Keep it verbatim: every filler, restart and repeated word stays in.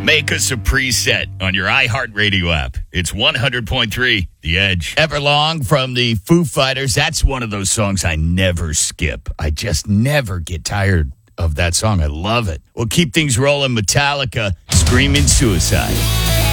Make us a preset on your iHeartRadio app. It's one hundred point three The Edge. Everlong from the Foo Fighters. That's one of those songs I never skip. I just never get tired of that song. I love it. We'll keep things rolling. Metallica, Screaming Suicide.